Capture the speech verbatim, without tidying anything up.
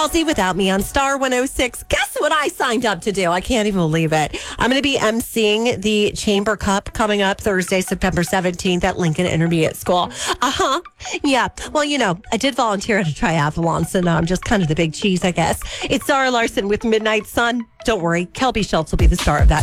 Halsey Without Me on Star one oh six. Guess what I signed up to do? I can't even believe it. I'm going to be emceeing the Chamber Cup coming up Thursday, September seventeenth at Lincoln Intermediate School. Uh-huh. Yeah. Well, you know, I did volunteer at a triathlon, so now I'm just kind of the big cheese, I guess. It's Zara Larson with Midnight Sun. Don't worry, Kelby Schultz will be the star of that.